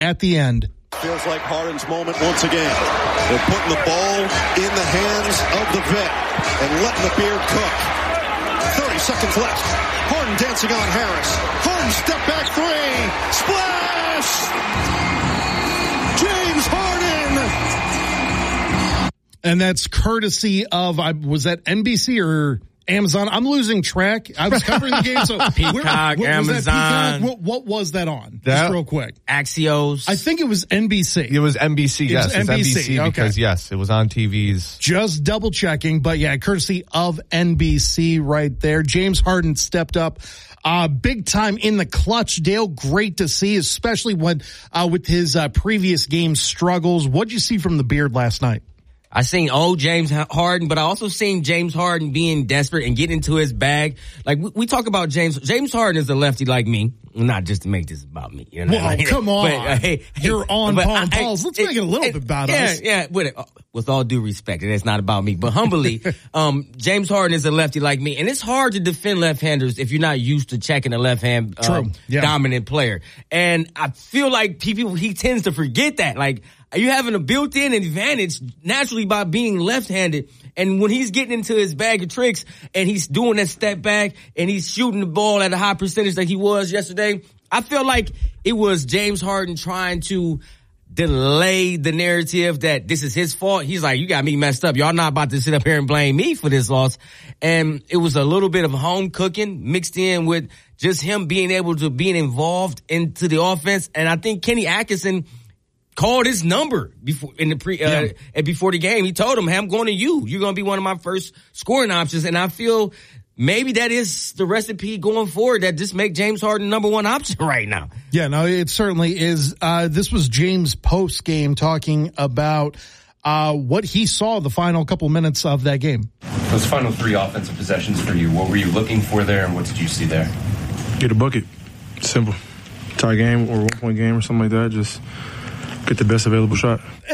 at the end. Feels like Harden's moment once again. They're putting the ball in the hands of the vet and letting the beard cook. 30 seconds left. Harden dancing on Harris. Harden step back three. Splash! James Harden! And that's courtesy of, was that NBC or Amazon? I'm losing track. I was covering the game. So Peacock, Amazon. What was that on? That, just real quick. Axios. I think it was NBC. It was NBC, yes. It was NBC, okay. Because, yes, it was on TVs. Just double checking. But yeah, courtesy of NBC right there. James Harden stepped up. Big time in the clutch, Dale. Great to see, especially when, with his, previous game struggles. What'd you see from the beard last night? I seen old James Harden, but I also seen James Harden being desperate and getting into his bag. Like, we talk about James Harden is a lefty like me. Not just to make this about me. You know? Well, come on. But, you're on Paul and Paul's. Let's make it a little bit about us. Yeah, with all due respect, and it's not about me. But humbly, James Harden is a lefty like me. And it's hard to defend left-handers if you're not used to checking a left-hand dominant player. And I feel like he tends to forget that. Like, you having a built-in advantage naturally by being left-handed. And when he's getting into his bag of tricks and he's doing that step back and he's shooting the ball at a high percentage like he was yesterday, I feel like it was James Harden trying to delay the narrative that this is his fault. He's like, you got me messed up. Y'all not about to sit up here and blame me for this loss. And it was a little bit of home cooking mixed in with just him being able to be involved into the offense. And I think Kenny Atkinson called his number before the game. He told him, hey, I'm going to you. You're going to be one of my first scoring options. And I feel maybe that is the recipe going forward, that just make James Harden number one option right now. Yeah, no, it certainly is. This was James post game talking about what he saw the final couple minutes of that game. Those final 3 offensive possessions for you, what were you looking for there and what did you see there? Get a bucket. Simple. Tie game or 1-point game or something like that. Just get the best available shot. And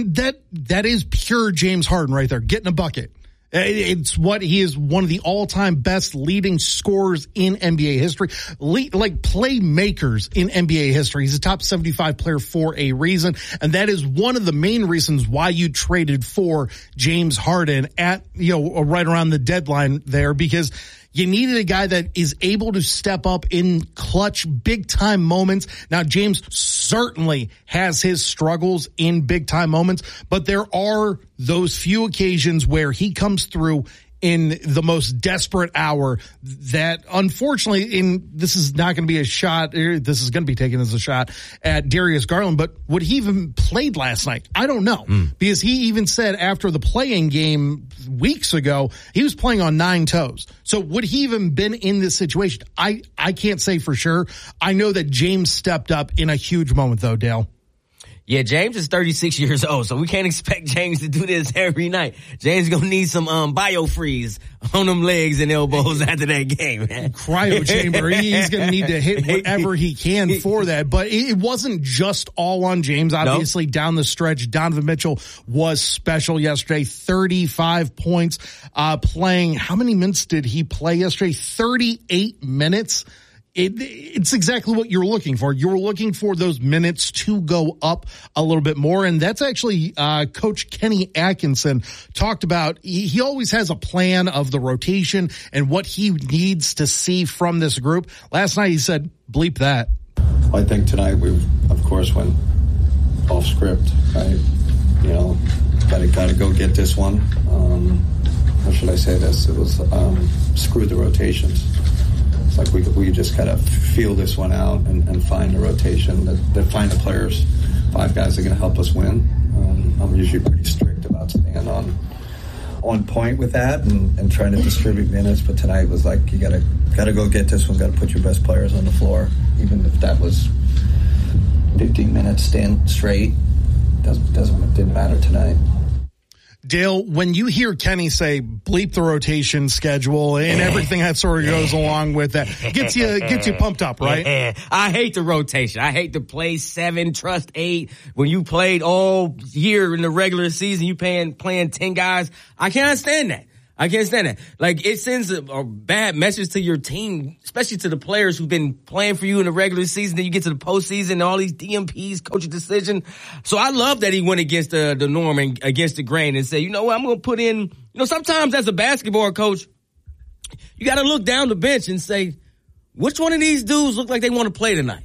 that is pure James Harden right there, getting a bucket. It's what he is, one of the all-time best leading scorers in NBA history, like playmakers in NBA history. He's a top 75 player for a reason, and that is one of the main reasons why you traded for James Harden at, right around the deadline there, because you needed a guy that is able to step up in clutch, big-time moments. Now, James certainly has his struggles in big-time moments, but there are those few occasions where he comes through in the most desperate hour that, unfortunately, this is not going to be a shot. This is going to be taken as a shot at Darius Garland. But would he even played last night? I don't know. Because he even said after the playing game weeks ago, he was playing on 9 toes. So would he even been in this situation? I can't say for sure. I know that James stepped up in a huge moment, though, Dale. Yeah, James is 36 years old, so we can't expect James to do this every night. James is going to need some biofreeze on them legs and elbows after that game, man. Cryo chamber. He's going to need to hit whatever he can for that. But it wasn't just all on James. Obviously, down the stretch, Donovan Mitchell was special yesterday. 35 points, playing. How many minutes did he play yesterday? 38 minutes. It's exactly what you're looking for. You're looking for those minutes to go up a little bit more. And that's actually, Coach Kenny Atkinson talked about. He always has a plan of the rotation and what he needs to see from this group. Last night he said, bleep that. I think tonight we, of course, went off script. Right? Gotta go get this one. How should I say this? It was, screw the rotations. Like we just gotta feel this one out and find a rotation that find the players, 5 guys that are gonna help us win. I'm usually pretty strict about staying on point with that and trying to distribute minutes. But tonight was like you gotta go get this one. Got to put your best players on the floor, even if that was 15 minutes straight. Didn't matter tonight. Dale, when you hear Kenny say bleep the rotation schedule and everything that sort of goes along with that, gets you pumped up, right? Yeah. I hate the rotation. I hate to play 7, trust 8. When you played all year in the regular season, you playing 10 guys. I can't stand that. I can't stand that. Like, it sends a bad message to your team, especially to the players who've been playing for you in the regular season. Then you get to the postseason and all these DMPs, coaching decision. So I love that he went against the norm and against the grain and said, you know what, I'm going to put in, sometimes as a basketball coach, you got to look down the bench and say, which one of these dudes look like they want to play tonight?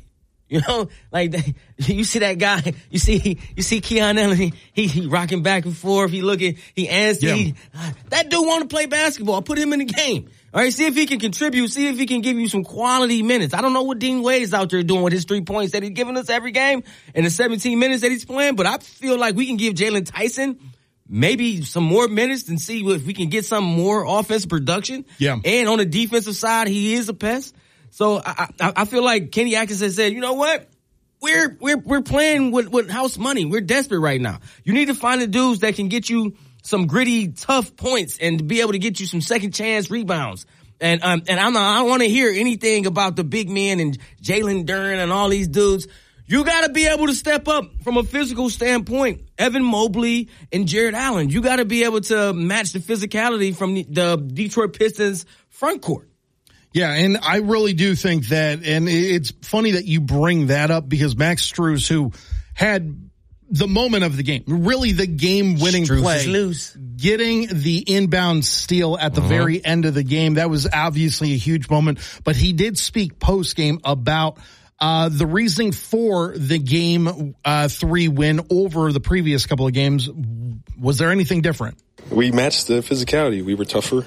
You see that guy, you see Keon Allen, he rocking back and forth, he answers, that dude want to play basketball. Put him in the game. All right, see if he can contribute, see if he can give you some quality minutes. I don't know what Dean Wade is out there doing with his 3 points that he's giving us every game and the 17 minutes that he's playing, but I feel like we can give Jalen Tyson maybe some more minutes and see if we can get some more offensive production. Yeah. And on the defensive side, he is a pest. So I feel like Kenny Atkinson said, you know what? We're playing with house money. We're desperate right now. You need to find the dudes that can get you some gritty, tough points and be able to get you some second chance rebounds. And I don't want to hear anything about the big men and Jalen Duren and all these dudes. You got to be able to step up from a physical standpoint. Evan Mobley and Jared Allen. You got to be able to match the physicality from the Detroit Pistons front court. Yeah, and I really do think that, and it's funny that you bring that up because Max Strus, who had the moment of the game, really the game-winning play, getting the inbound steal at the very end of the game, that was obviously a huge moment, but he did speak post-game about the reasoning for the game 3 win over the previous couple of games. Was there anything different? We matched the physicality. We were tougher.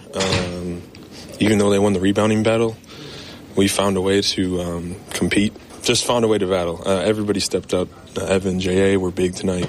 Even though they won the rebounding battle, we found a way to compete. Just found a way to battle. Everybody stepped up. Evan, J.A. were big tonight.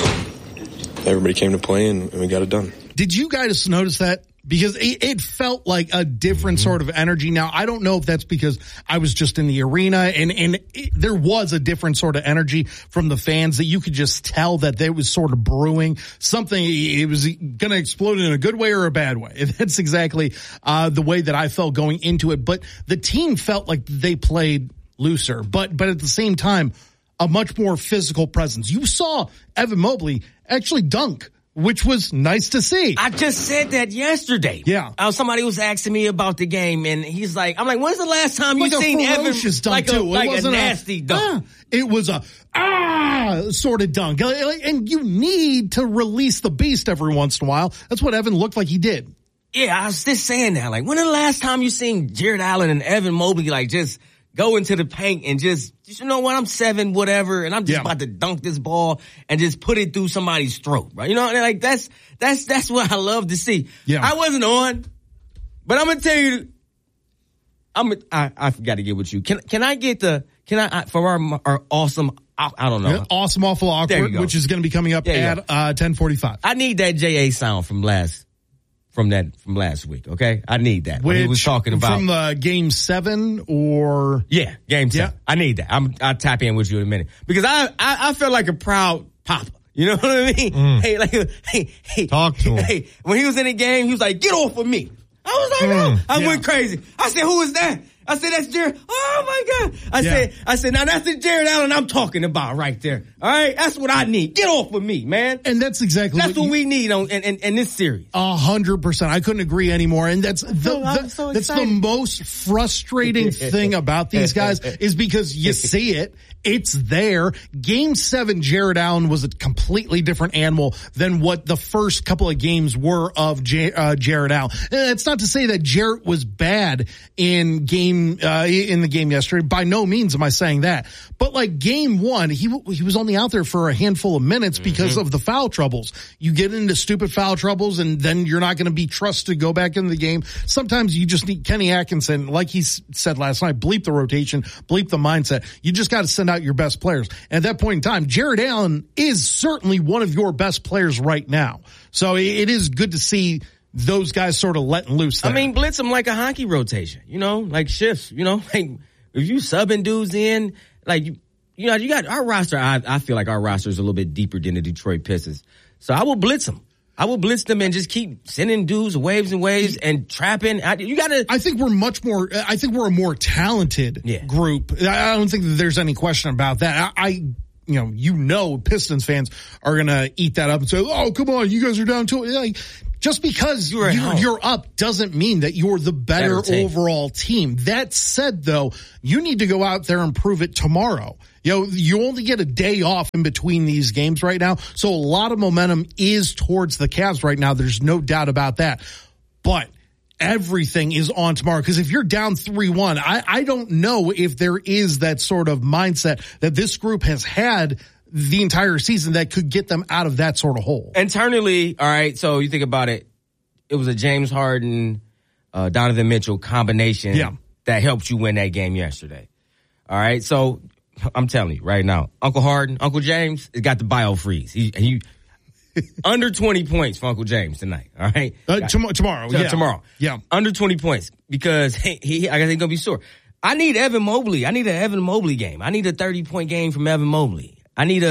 Everybody came to play, and we got it done. Did you guys notice that? Because it felt like a different sort of energy. Now, I don't know if that's because I was just in the arena and there was a different sort of energy from the fans that you could just tell that there was sort of brewing something. It was going to explode in a good way or a bad way. And that's exactly the way that I felt going into it. But the team felt like they played looser, but at the same time, a much more physical presence. You saw Evan Mobley actually dunk, which was nice to see. I just said that yesterday. Yeah. Somebody was asking me about the game, and he's like, I'm like, when's the last time you seen Evan dunk too? Like a nasty dunk? It was a sort of dunk. And you need to release the beast every once in a while. That's what Evan looked like he did. Yeah, I was just saying that. Like, when the last time you seen Jared Allen and Evan Mobley like just go into the paint and just you know what, I'm 7, whatever, and I'm just about to dunk this ball and just put it through somebody's throat, right? You know, like that's what I love to see. Yeah. I wasn't on, but I'm gonna tell you, I forgot to get with you. Can I for our awesome, I don't know. Yeah, awesome, awful, awkward, which is gonna be coming up at 10:45. I need that JA sound from last week, okay? I need that. Which, he was talking about from the Game 7 or Game 7. Yeah. I need that. I'll tap in with you in a minute because I felt like a proud papa. You know what I mean? Hey, talk to him. Hey, when he was in the game, he was like, "Get off of me." I was like, "No." I went crazy. I said, "Who is that?" I said, "That's Jared." Oh my God. I said, now that's the Jared Allen I'm talking about right there. All right. That's what I need. Get off of me, man. And that's exactly what we need in this series. 100%. I couldn't agree anymore. And that's the most frustrating thing about these guys is because you see it. It's there. Game 7, Jared Allen was a completely different animal than what the first couple of games were of Jared Allen. It's not to say that Jared was bad in the game yesterday. By no means am I saying that. But like Game 1, he was only out there for a handful of minutes because of the foul troubles. You get into stupid foul troubles and then you're not going to be trusted to go back into the game. Sometimes you just need Kenny Atkinson, like he said last night, bleep the rotation, bleep the mindset. You just got to send out your best players. And at that point in time, Jared Allen is certainly one of your best players right now. So it is good to see those guys sort of letting loose there. I mean, blitz them like a hockey rotation, like shifts, like if you subbing dudes in, like, you got our roster. I feel like our roster is a little bit deeper than the Detroit Pistons. So I will blitz them. I will blitz them and just keep sending dudes waves and waves and trapping. I think we're a more talented group. I don't think that there's any question about that. Pistons fans are going to eat that up and say, "Oh, come on, you guys are down to it." Just because you're up doesn't mean that you're the better overall team. That said, though, you need to go out there and prove it tomorrow. You only get a day off in between these games right now, so a lot of momentum is towards the Cavs right now. There's no doubt about that. But everything is on tomorrow, because if you're down 3-1, I don't know if there is that sort of mindset that this group has had the entire season that could get them out of that sort of hole. Internally, all right, so you think about it, it was a James Harden, Donovan Mitchell combination that helped you win that game yesterday. All right, so I'm telling you right now, Uncle Harden, Uncle James, has got the bio-freeze. He under 20 points for Uncle James tonight, all right? Tomorrow. Yeah. Under 20 points, because I guess he's going to be sore. I need Evan Mobley. I need an Evan Mobley game. I need a 30-point game from Evan Mobley. I need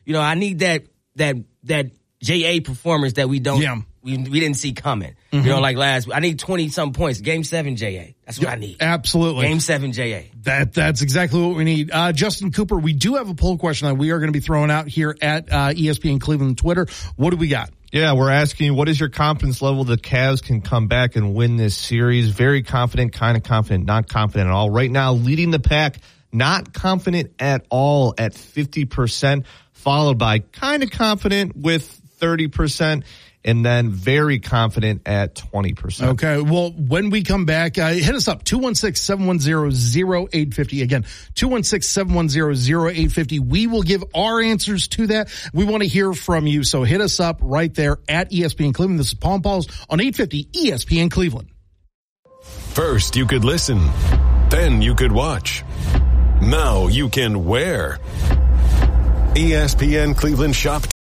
that J.A. performance that we didn't see coming. Mm-hmm. Like last week. I need 20-something points. Game 7 J.A. That's what I need. Absolutely. Game 7 J.A. That's exactly what we need. Justin Cooper, we do have a poll question that we are going to be throwing out here at ESPN Cleveland Twitter. What do we got? Yeah, we're asking, what is your confidence level the Cavs can come back and win this series? Very confident, kind of confident, not confident at all. Right now, leading the pack, not confident at all at 50%, followed by kind of confident with 30%, and then very confident at 20%. Okay, well, when we come back, hit us up, 216-710-0850. Again, 216-710-0850. We will give our answers to that. We want to hear from you, so hit us up right there at ESPN Cleveland. This is Paul and Paul's on 850 ESPN Cleveland. First, you could listen. Then you could watch. Now you can wear. ESPN Cleveland Shop